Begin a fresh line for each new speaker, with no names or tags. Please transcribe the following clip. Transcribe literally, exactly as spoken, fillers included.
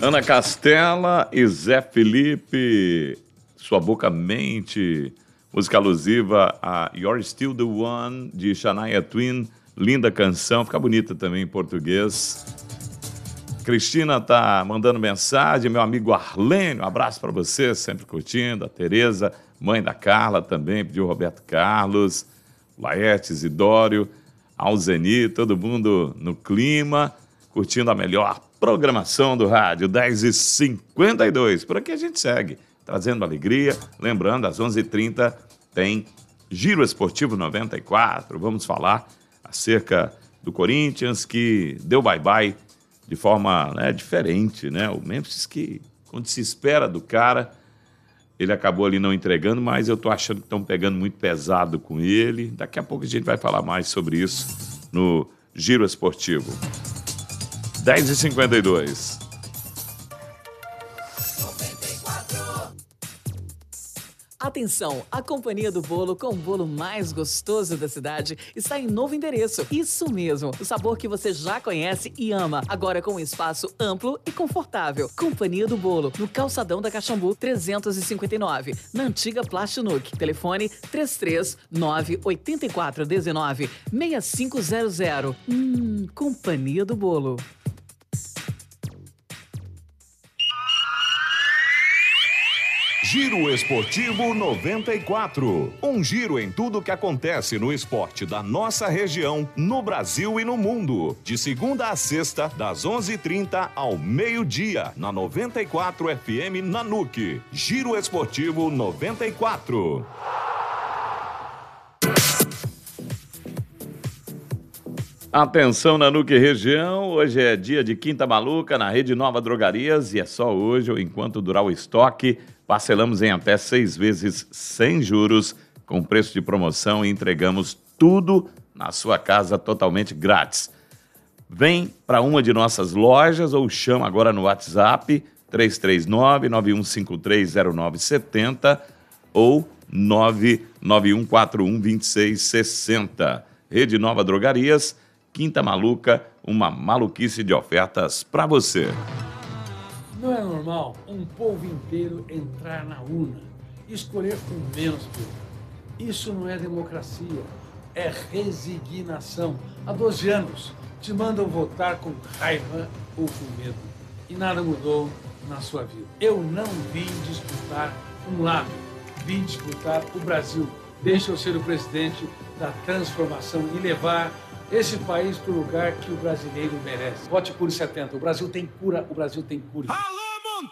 Ana Castela e Zé Felipe, Sua Boca Mente, música alusiva a You're Still the One, de Shania Twain, linda canção, fica bonita também em português. Cristina tá mandando mensagem, meu amigo Arlênio, um abraço para você, sempre curtindo. A Tereza, mãe da Carla também, pediu Roberto Carlos, Laerte, Isidório, Alzeni, todo mundo no clima, curtindo a melhor programação do rádio, dez e cinquenta e dois. Por aqui a gente segue, trazendo alegria. Lembrando, às onze e trinta tem Giro Esportivo noventa e quatro. Vamos falar acerca do Corinthians, que deu bye-bye de forma, né, diferente, né? O Memphis, que quando se espera do cara, ele acabou ali não entregando, mas eu tô achando que estão pegando muito pesado com ele. Daqui a pouco a gente vai falar mais sobre isso no Giro Esportivo. dez e cinquenta e dois.
Atenção, a Companhia do Bolo, com o bolo mais gostoso da cidade, está em novo endereço. Isso mesmo, o sabor que você já conhece e ama, agora com um espaço amplo e confortável. Companhia do Bolo, no Calçadão da Caxambu trezentos e cinquenta e nove, na antiga Plastinuk. Telefone três três nove, oito quatro um nove, seis cinco zero zero. Hum, Companhia do Bolo.
Giro Esportivo noventa e quatro. Um giro em tudo que acontece no esporte da nossa região, no Brasil e no mundo. De segunda a sexta, das onze e trinta ao meio-dia, na noventa e quatro F M Nanuque. Giro Esportivo noventa e quatro.
Atenção, Nanuque região, hoje é dia de Quinta Maluca na Rede Nova Drogarias e é só hoje, ou enquanto durar o estoque, parcelamos em até seis vezes sem juros, com preço de promoção e entregamos tudo na sua casa totalmente grátis. Vem para uma de nossas lojas ou chama agora no WhatsApp três três nove, nove um cinco três, zero nove sete zero ou nove nove um quatro um, dois seis seis zero. Rede Nova Drogarias, Quinta Maluca, uma maluquice de ofertas para você.
Não é normal um povo inteiro entrar na urna e escolher com menos povo. Isso não é democracia, é resignação. Há doze anos te mandam votar com raiva ou com medo e nada mudou na sua vida. Eu não vim disputar um lado, vim disputar o Brasil. Deixa eu ser o presidente da transformação e levar esse país para o lugar que o brasileiro merece. Vote Cure setenta. O Brasil tem cura, o Brasil tem cura.